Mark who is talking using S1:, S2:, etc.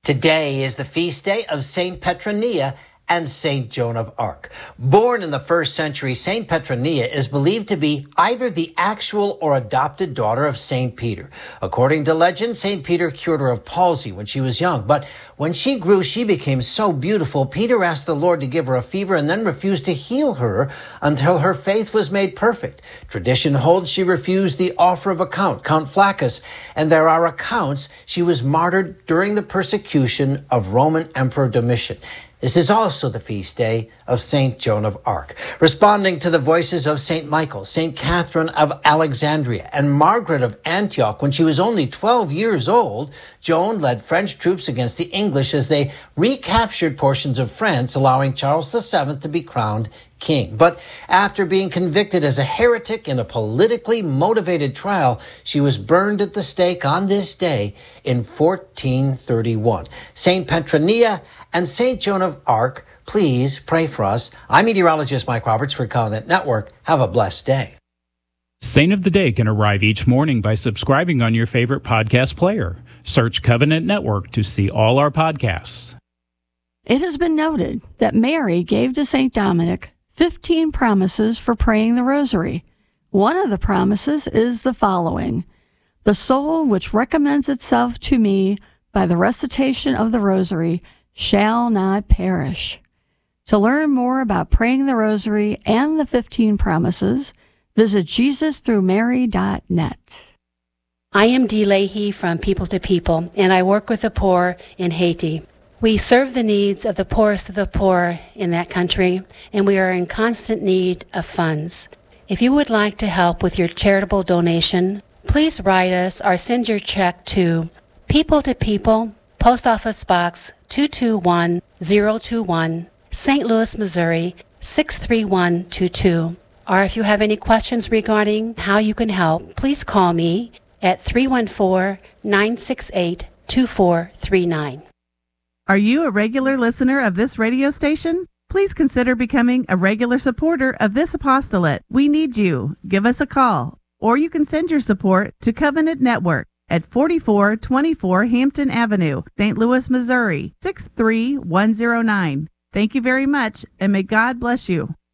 S1: Today is the feast day of Saint Petronilla and Saint Joan of Arc. Born in the 1st century, Saint Petronilla is believed to be either the actual or adopted daughter of Saint Peter. According to legend, Saint Peter cured her of palsy when she was young, but when she grew, she became so beautiful, Peter asked the Lord to give her a fever and then refused to heal her until her faith was made perfect. Tradition holds she refused the offer of a Count Flaccus, and there are accounts she was martyred during the persecution of Roman Emperor Domitian. This is also the feast day of Saint Joan of Arc. Responding to the voices of Saint Michael, Saint Catherine of Alexandria, and Margaret of Antioch when she was only 12 years old, Joan led French troops against the English as they recaptured portions of France, allowing Charles VII to be crowned king. But after being convicted as a heretic in a politically motivated trial, she was burned at the stake on this day in 1431. Saint Petronilla and Saint Joan of Arc, please pray for us. I'm meteorologist Mike Roberts for Covenant Network. Have a blessed day.
S2: Saint of the Day can arrive each morning by subscribing on your favorite podcast player. Search Covenant Network to see all our podcasts.
S3: It has been noted that Mary gave to St. Dominic 15 promises for praying the rosary. One of the promises is the following: "The soul which recommends itself to me by the recitation of the rosary shall not perish." To learn more about praying the rosary and the 15 promises, visit JesusThroughMary.net.
S4: I am Dee Leahy from People to People, and I work with the poor in Haiti. We serve the needs of the poorest of the poor in that country, and we are in constant need of funds. If you would like to help with your charitable donation, please write us or send your check to People to People, Post Office Box 221021, St. Louis, Missouri 63122. Or if you have any questions regarding how you can help, please call me at 314-968-2439.
S5: Are you a regular listener of this radio station? Please consider becoming a regular supporter of this apostolate. We need you. Give us a call, or you can send your support to Covenant Network at 4424 Hampton Avenue, St. Louis, Missouri 63109. Thank you very much, and may God bless you.